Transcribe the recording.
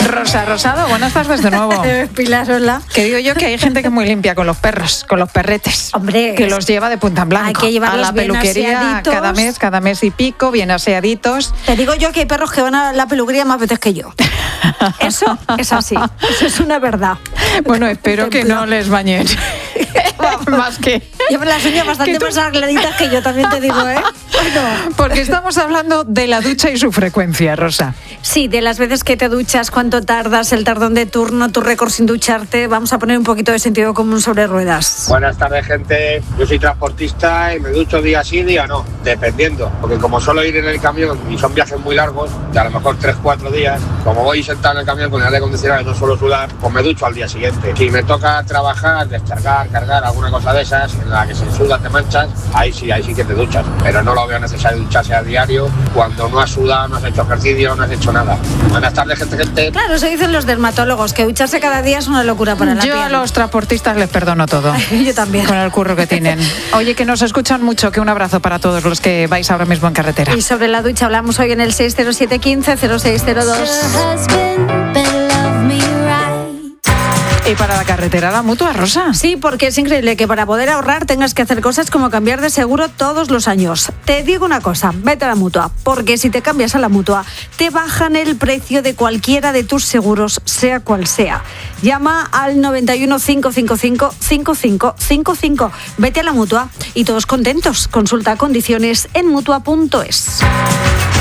Rosa Rosado, buenas tardes de nuevo. Pilar, hola. Que digo yo que hay gente que es muy limpia con los perros, con los perretes. Hombre, que los lleva de punta en blanco. hay que llevarlos a la peluquería cada mes y pico, bien aseaditos. Te digo yo que hay perros que van a la peluquería más veces que yo. Eso es así, eso es una verdad. Bueno, espero que no les bañen. Más que... Llevan las uñas bastante más arregladitas que yo, también te digo, ¿eh? Bueno. Porque estamos hablando de la ducha y su frecuencia, Rosa. Sí, de las veces que te duchas, cuánto tardas, el tardón de turno, tu récord sin ducharte. Vamos a poner un poquito de sentido común sobre ruedas. Buenas tardes, gente. Yo soy transportista y me ducho día sí, día no, dependiendo. Porque como suelo ir en el camión y son viajes muy largos, de a lo mejor 3-4 días, como voy sentado en el camión con el aire acondicionado y no suelo sudar, pues me ducho al día siguiente. Si me toca trabajar, descargar, cargar, alguna cosa de esas, en la que se suda, te manchas, ahí sí que te duchas. Pero no lo veo necesario ducharse a diario cuando no has sudado, no has hecho ejercicio, no has hecho nada. Buenas tardes, gente. Claro, eso dicen los dermatólogos, que ducharse cada día es una locura para la piel. Yo a los transportistas les perdono todo. Yo también. Con el curro que tienen. Oye, que nos escuchan mucho, que un abrazo para todos los que vais ahora mismo en carretera. Y sobre la ducha hablamos hoy en el 60715-0602. ¿Y para la carretera la Mutua, Rosa? Sí, porque es increíble que para poder ahorrar tengas que hacer cosas como cambiar de seguro todos los años. Te digo una cosa, vete a la Mutua, porque si te cambias a la Mutua, te bajan el precio de cualquiera de tus seguros, sea cual sea. Llama al 91 555 5555. Vete a la Mutua y todos contentos. Consulta condiciones en Mutua.es.